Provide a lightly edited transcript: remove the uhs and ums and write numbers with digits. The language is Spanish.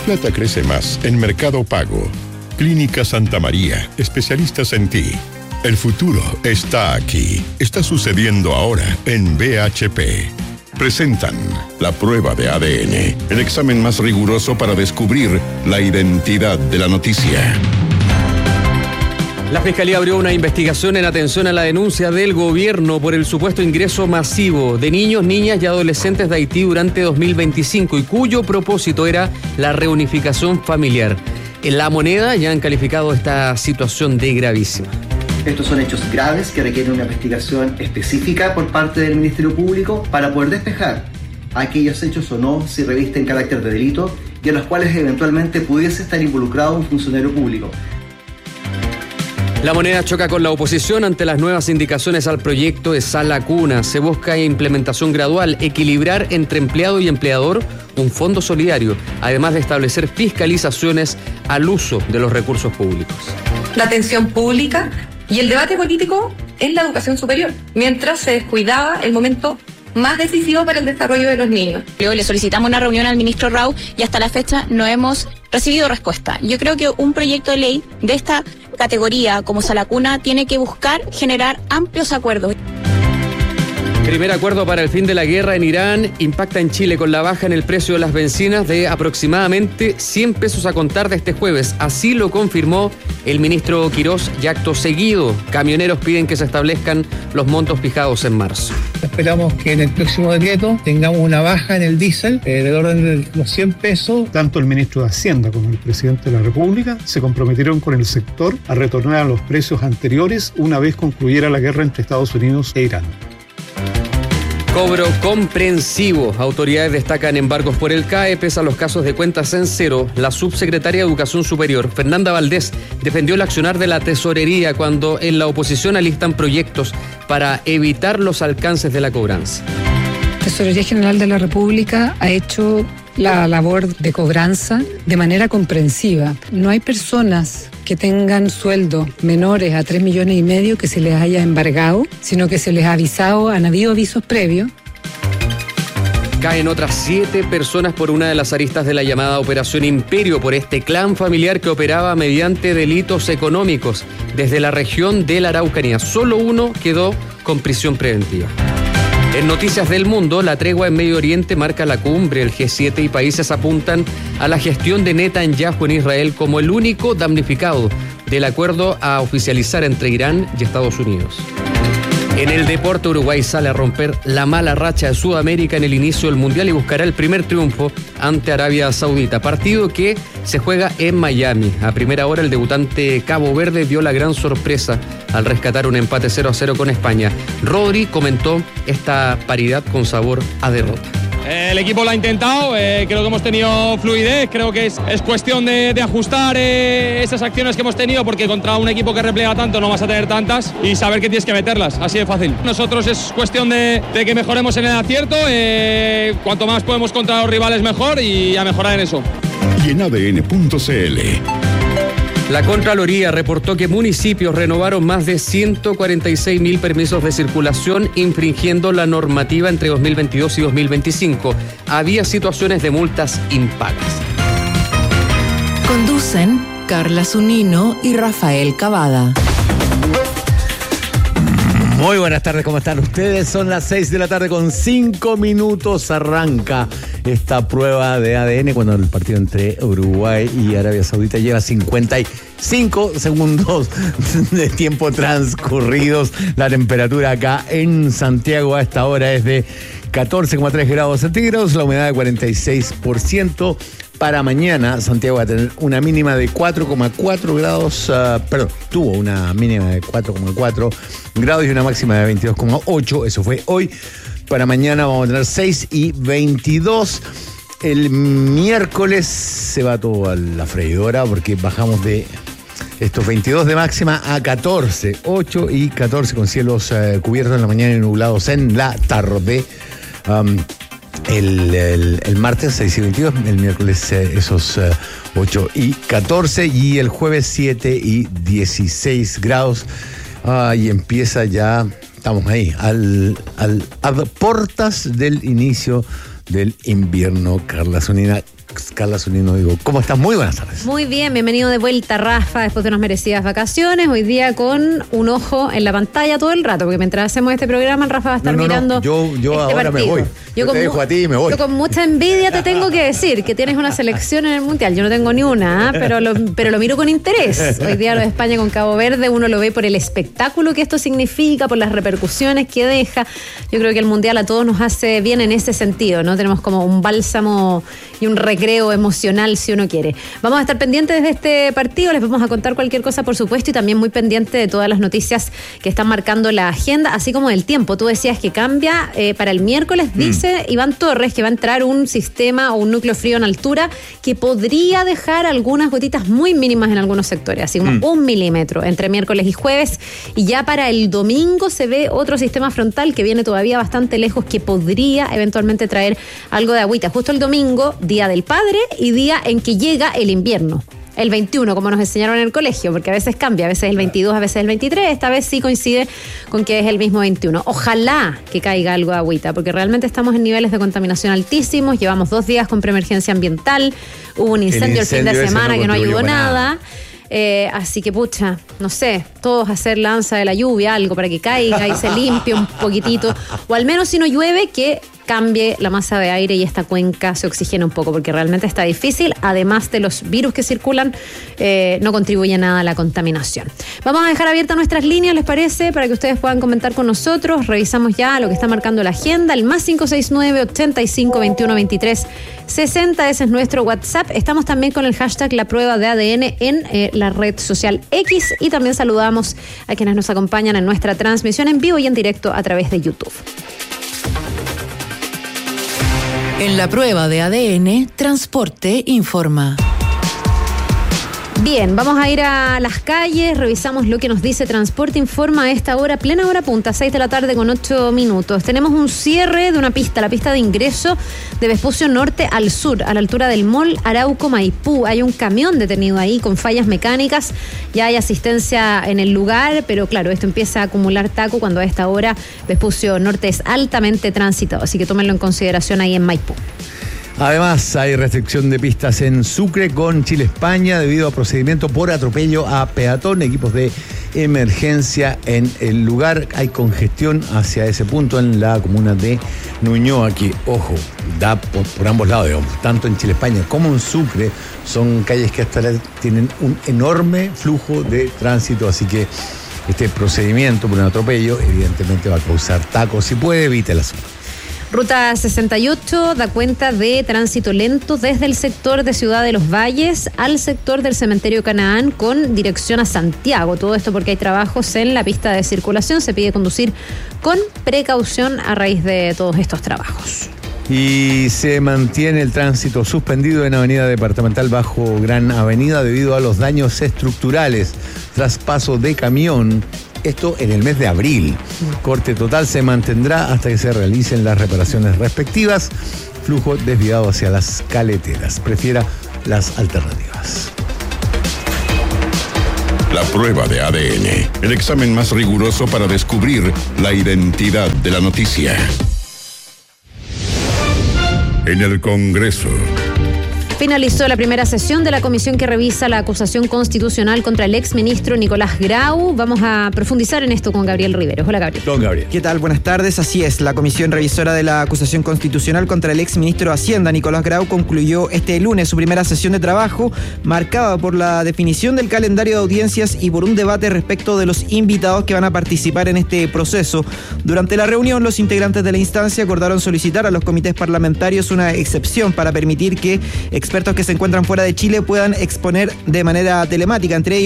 plata crece más en Mercado Pago. Clínica Santa María, especialistas en ti. El futuro está aquí. Está sucediendo ahora en BHP. Presentan la prueba de ADN, el examen más riguroso para descubrir la identidad de la noticia. La Fiscalía abrió una investigación en atención a la denuncia del gobierno por el supuesto ingreso masivo de niños, niñas y adolescentes de Haití durante 2025 y cuyo propósito era la reunificación familiar. En La Moneda ya han calificado esta situación de gravísima. Estos son hechos graves que requieren una investigación específica por parte del Ministerio Público para poder despejar aquellos hechos o no si revisten carácter de delito y en los cuales eventualmente pudiese estar involucrado un funcionario público. La Moneda choca con la oposición ante las nuevas indicaciones al proyecto de Sala Cuna. Se busca implementación gradual, equilibrar entre empleado y empleador un fondo solidario, además de establecer fiscalizaciones al uso de los recursos públicos. La atención pública y el debate político en la educación superior, mientras se descuidaba el momento más decisivo para el desarrollo de los niños. Luego le solicitamos una reunión al ministro Rau y hasta la fecha no hemos recibido respuesta. Yo creo que un proyecto de ley de esta categoría como Sala Cuna tiene que buscar generar amplios acuerdos. Primer acuerdo para el fin de la guerra en Irán impacta en Chile con la baja en el precio de las bencinas de aproximadamente 100 pesos a contar de este jueves. Así lo confirmó el ministro Quirós y acto seguido. Camioneros piden que se establezcan los montos fijados en marzo. Esperamos que en el próximo decreto tengamos una baja en el diésel del orden de los 100 pesos. Tanto el ministro de Hacienda como el presidente de la República se comprometieron con el sector a retornar a los precios anteriores una vez concluyera la guerra entre Estados Unidos e Irán. Cobro comprensivo. Autoridades destacan embargos por el CAE pese a los casos de cuentas en cero. La subsecretaria de Educación Superior, Fernanda Valdés, defendió el accionar de la tesorería cuando en la oposición alistan proyectos para evitar los alcances de la cobranza. Tesorería General de la República ha hecho la labor de cobranza de manera comprensiva. No hay personas que tengan sueldos menores a 3,5 millones que se les haya embargado, sino que se les ha avisado, han habido avisos previos. Caen otras 7 personas por una de las aristas de la llamada Operación Imperio por este clan familiar que operaba mediante delitos económicos desde la región de la Araucanía. Solo uno quedó con prisión preventiva. En Noticias del Mundo, la tregua en Medio Oriente marca la cumbre. El G7 y países apuntan a la gestión de Netanyahu en Israel como el único damnificado del acuerdo a oficializar entre Irán y Estados Unidos. En el deporte, Uruguay sale a romper la mala racha de Sudamérica en el inicio del Mundial y buscará el primer triunfo ante Arabia Saudita. Partido que se juega en Miami. A primera hora, el debutante Cabo Verde dio la gran sorpresa al rescatar un empate 0-0 con España. Rodri comentó esta paridad con sabor a derrota. El equipo lo ha intentado, creo que hemos tenido fluidez, creo que es cuestión de ajustar esas acciones que hemos tenido porque contra un equipo que replega tanto no vas a tener tantas y saber que tienes que meterlas, así de fácil. Nosotros es cuestión de que mejoremos en el acierto, cuanto más podemos contra los rivales mejor y a mejorar en eso. Y en ADN.cl. La Contraloría reportó que municipios renovaron más de 146.000 permisos de circulación, infringiendo la normativa entre 2022 y 2025. Había situaciones de multas impagas. Conducen Carla Zunino y Rafael Cavada. Muy buenas tardes, ¿cómo están ustedes? Son las 6 de la tarde con 5 minutos. Arranca esta prueba de ADN cuando el partido entre Uruguay y Arabia Saudita lleva 55 segundos de tiempo transcurridos. La temperatura acá en Santiago a esta hora es de 14,3 grados centígrados, la humedad de 46%. Para mañana, Santiago va a tener una mínima de 4,4 grados, tuvo una mínima de 4,4 grados y una máxima de 22,8, eso fue hoy. Para mañana vamos a tener 6 y 22. El miércoles se va todo a la freidora porque bajamos de estos 22 de máxima a 14, 8 y 14 con cielos cubiertos en la mañana y nublados en la tarde. El martes 6 y 22, el miércoles esos 8 y 14 y el jueves 7 y 16 grados. Y empieza ya, estamos ahí, a portas del inicio del invierno. Carla Zunino, Carla Zunino, digo, ¿cómo estás? Muy buenas tardes. Muy bien, bienvenido de vuelta, Rafa, después de unas merecidas vacaciones. Hoy día con un ojo en la pantalla todo el rato, porque mientras hacemos este programa, el Rafa va a estar mirando. Yo este ahora partido. me voy. Yo te dejo a ti y me voy. Yo con mucha envidia te tengo que decir que tienes una selección en el Mundial. Yo no tengo ni una, pero lo miro con interés. Hoy día lo de España con Cabo Verde, uno lo ve por el espectáculo que esto significa, por las repercusiones que deja. Yo creo que el Mundial a todos nos hace bien en ese sentido, ¿no? Tenemos como un bálsamo y un recreo emocional si uno quiere. Vamos a estar pendientes de este partido, les vamos a contar cualquier cosa por supuesto y también muy pendiente de todas las noticias que están marcando la agenda, así como del tiempo. Tú decías que cambia para el miércoles, dice Iván Torres que va a entrar un sistema o un núcleo frío en altura que podría dejar algunas gotitas muy mínimas en algunos sectores, así como 1 milímetro entre miércoles y jueves, y ya para el domingo se ve otro sistema frontal que viene todavía bastante lejos que podría eventualmente traer algo de agüita. Justo el domingo, Día del Padre y día en que llega el invierno. El 21, como nos enseñaron en el colegio, porque a veces cambia, a veces el 22, a veces el 23, esta vez sí coincide con que es el mismo 21. Ojalá que caiga algo de agüita, porque realmente estamos en niveles de contaminación altísimos, llevamos 2 días con preemergencia ambiental, hubo un incendio el fin de semana que no ayudó nada. Así que pucha, no sé, todos hacer lanza de la lluvia, algo para que caiga y se limpie un poquitito, o al menos si no llueve que cambie la masa de aire y esta cuenca se oxigene un poco, porque realmente está difícil, además de los virus que circulan, no contribuye nada a la contaminación. Vamos a dejar abiertas nuestras líneas, ¿les parece? Para que ustedes puedan comentar con nosotros, revisamos ya lo que está marcando la agenda, el más 569-85-21-23-60, ese es nuestro WhatsApp. Estamos también con el hashtag La Prueba de ADN en la red social X y también saludamos a quienes nos acompañan en nuestra transmisión en vivo y en directo a través de YouTube. En La Prueba de ADN, Transporte informa. Bien, vamos a ir a las calles, revisamos lo que nos dice Transporte Informa a esta hora, plena hora punta, 6 de la tarde con 8 minutos. Tenemos un cierre de una pista, la pista de ingreso de Vespucio Norte al sur, a la altura del Mall Arauco Maipú. Hay un camión detenido ahí con fallas mecánicas, ya hay asistencia en el lugar, pero claro, esto empieza a acumular taco cuando a esta hora Vespucio Norte es altamente transitado, así que tómenlo en consideración ahí en Maipú. Además, hay restricción de pistas en Sucre con Chile-España debido a procedimiento por atropello a peatón. Equipos de emergencia en el lugar. Hay congestión hacia ese punto en la comuna de Ñuñoa, que, ojo, da por ambos lados, digamos, tanto en Chile-España como en Sucre. Son calles que hasta ahora tienen un enorme flujo de tránsito, así que este procedimiento por un atropello evidentemente va a causar tacos. Si puede, evite la zona. Ruta 68 da cuenta de tránsito lento desde el sector de Ciudad de los Valles al sector del Cementerio Canaán con dirección a Santiago. Todo esto porque hay trabajos en la pista de circulación. Se pide conducir con precaución a raíz de todos estos trabajos. Y se mantiene el tránsito suspendido en Avenida Departamental bajo Gran Avenida debido a los daños estructurales tras paso de camión. Esto en el mes de abril. Corte total se mantendrá hasta que se realicen las reparaciones respectivas. Flujo desviado hacia las caleteras. Prefiera las alternativas. La prueba de ADN, el examen más riguroso para descubrir la identidad de la noticia. En el Congreso. Finalizó la primera sesión de la comisión que revisa la acusación constitucional contra el exministro Nicolás Grau. Vamos a profundizar en esto con Gabriel Riveros. Hola, Gabriel. Don Gabriel. ¿Qué tal? Buenas tardes. Así es, la comisión revisora de la acusación constitucional contra el exministro de Hacienda, Nicolás Grau, concluyó este lunes su primera sesión de trabajo, marcada por la definición del calendario de audiencias y por un debate respecto de los invitados que van a participar en este proceso. Durante la reunión, los integrantes de la instancia acordaron solicitar a los comités parlamentarios una excepción para permitir que expertos que se encuentran fuera de Chile puedan exponer de manera telemática, entre ellos